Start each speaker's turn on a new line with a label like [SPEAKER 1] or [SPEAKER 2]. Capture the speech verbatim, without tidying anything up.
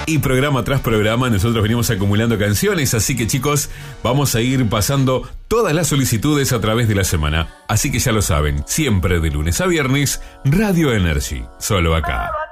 [SPEAKER 1] Y programa tras programa nosotros venimos acumulando canciones, así que chicos, vamos a ir pasando todas las solicitudes a través de la semana. Así que ya lo saben, siempre de lunes a viernes, Radio Energy, solo acá.